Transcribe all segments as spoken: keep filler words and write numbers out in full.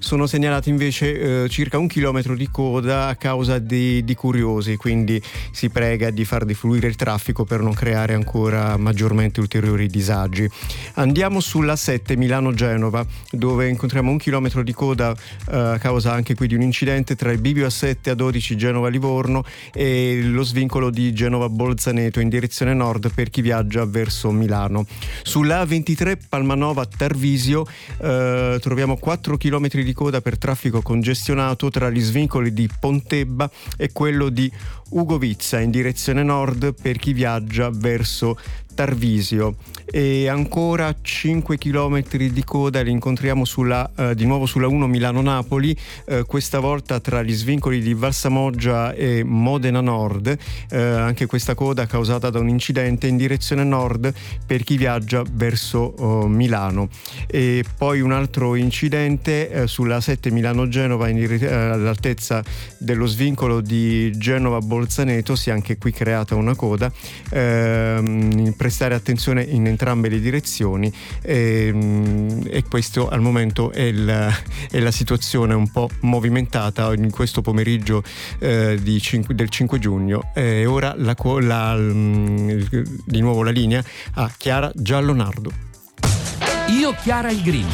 sono segnalati invece eh, circa un chilometro di coda a causa di, di curiosi, quindi si prega di far defluire il traffico per non creare ancora maggiormente ulteriori disagi. Andiamo sulla sette Milano-Genova, dove incontriamo un chilometro di coda eh, a causa anche qui di un incidente tra il bivio A sette A dodici Genova-Livorno e lo svincolo di Genova-Bolzaneto in direzione nord per chi viaggia verso Milano. Sulla A ventitré Palmanova-Tarvisio eh, troviamo quattro chilometri di coda per traffico congestionato tra gli svincoli di Pontebba e quello di Ugovizza in direzione nord per chi viaggia verso Tarvisio. E ancora cinque chilometri di coda li incontriamo sulla, eh, di nuovo sulla uno Milano-Napoli, eh, questa volta tra gli svincoli di Valsamoggia e Modena Nord, eh, anche questa coda causata da un incidente in direzione nord per chi viaggia verso oh, Milano. E poi un altro incidente eh, sulla sette Milano-Genova in dire- eh, all'altezza dello svincolo di Genova-Bolzaneto, si è anche qui creata una coda, ehm, prestare attenzione in entrambe le direzioni e, e questo al momento è, il, è la situazione un po' movimentata in questo pomeriggio eh, di cinque, del cinque giugno. E ora la, la, di nuovo la linea a Chiara Giallonardo. Io Chiara il Green.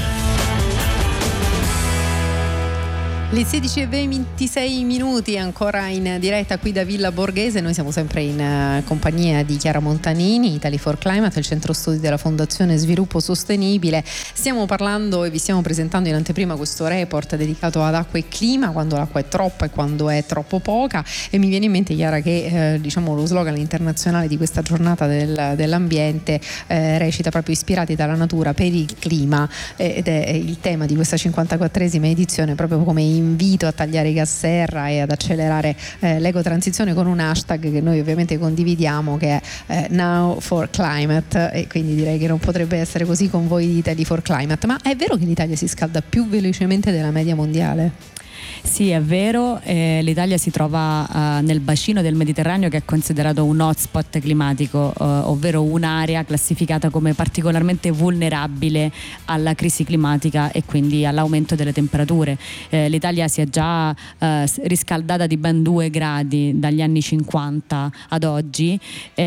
Le sedici e ventisei minuti ancora in diretta qui da Villa Borghese. Noi siamo sempre in uh, compagnia di Chiara Montanini, Italy for Climate, il centro studi della Fondazione Sviluppo Sostenibile. Stiamo parlando e vi stiamo presentando in anteprima questo report dedicato ad acqua e clima, quando l'acqua è troppa e quando è troppo poca, e mi viene in mente, Chiara, che eh, diciamo lo slogan internazionale di questa giornata del, dell'ambiente eh, recita proprio ispirati dalla natura per il clima, eh, ed è il tema di questa cinquantaquattresima edizione, proprio come invito a tagliare i gas serra e ad accelerare eh, l'ecotransizione con un hashtag che noi ovviamente condividiamo, che è eh, Now for Climate, e quindi direi che non potrebbe essere così con voi di Italy for Climate. Ma è vero che l'Italia si scalda più velocemente della media mondiale? Sì, è vero, eh, l'Italia si trova uh, nel bacino del Mediterraneo, che è considerato un hotspot climatico, uh, ovvero un'area classificata come particolarmente vulnerabile alla crisi climatica e quindi all'aumento delle temperature. Eh, L'Italia si è già uh, riscaldata di ben due gradi dagli anni cinquanta ad oggi,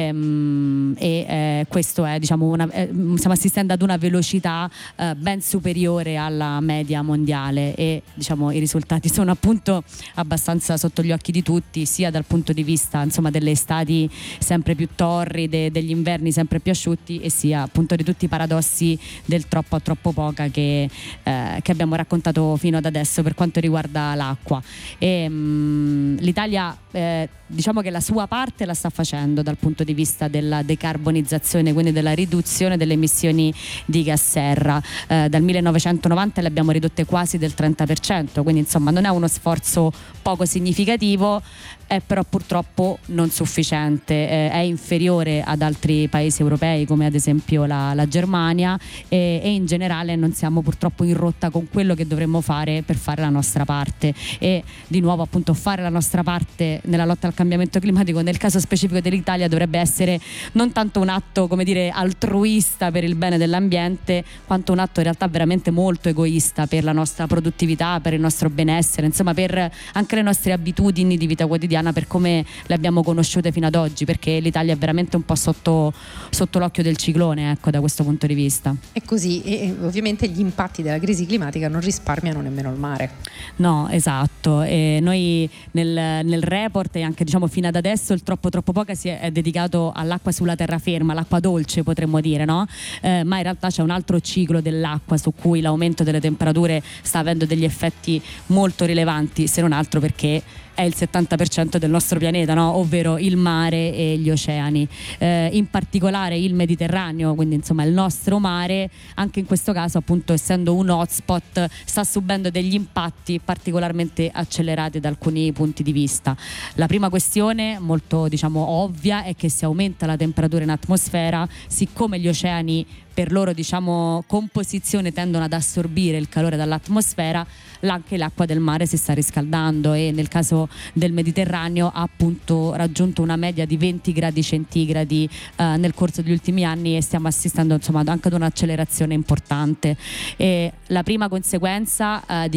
ehm, e eh, questo è, diciamo, una, eh, stiamo assistendo ad una velocità uh, ben superiore alla media mondiale, e diciamo i risultati sono appunto abbastanza sotto gli occhi di tutti, sia dal punto di vista, insomma, delle estati sempre più torride, degli inverni sempre più asciutti, e sia appunto di tutti i paradossi del troppo a troppo poca che, eh, che abbiamo raccontato fino ad adesso per quanto riguarda l'acqua. E, mh, l'Italia eh, diciamo che la sua parte la sta facendo dal punto di vista della decarbonizzazione, quindi della riduzione delle emissioni di gas serra. Eh, dal millenovecentonovanta le abbiamo ridotte quasi del trenta per cento, quindi insomma non è uno sforzo poco significativo, è però purtroppo non sufficiente, eh, è inferiore ad altri paesi europei come ad esempio la, la Germania, e, e in generale non siamo purtroppo in rotta con quello che dovremmo fare per fare la nostra parte. E di nuovo appunto fare la nostra parte nella lotta al cambiamento climatico nel caso specifico dell'Italia dovrebbe essere non tanto un atto, come dire, altruista per il bene dell'ambiente, quanto un atto in realtà veramente molto egoista per la nostra produttività, per il nostro benessere, insomma per anche le nostre abitudini di vita quotidiana, per come le abbiamo conosciute fino ad oggi, perché l'Italia è veramente un po' sotto, sotto l'occhio del ciclone, ecco, da questo punto di vista. È così, e ovviamente gli impatti della crisi climatica non risparmiano nemmeno il mare. No, esatto, e noi nel, nel report, e anche diciamo fino ad adesso, il troppo troppo poca si è, è dedicato all'acqua sulla terraferma, l'acqua dolce potremmo dire, no? Eh, ma in realtà c'è un altro ciclo dell'acqua su cui l'aumento delle temperature sta avendo degli effetti molto rilevanti, se non altro perché è il settanta per cento del nostro pianeta, no? Ovvero il mare e gli oceani, eh, in particolare il Mediterraneo, quindi insomma il nostro mare, anche in questo caso appunto essendo un hotspot, sta subendo degli impatti particolarmente accelerati da alcuni punti di vista. La prima questione, molto diciamo ovvia, è che se aumenta la temperatura in atmosfera, siccome gli oceani per loro diciamo composizione tendono ad assorbire il calore dall'atmosfera, anche l'acqua del mare si sta riscaldando, e nel caso del Mediterraneo ha appunto raggiunto una media di venti gradi centigradi eh, nel corso degli ultimi anni, e stiamo assistendo insomma anche ad un'accelerazione importante. E la prima conseguenza eh, di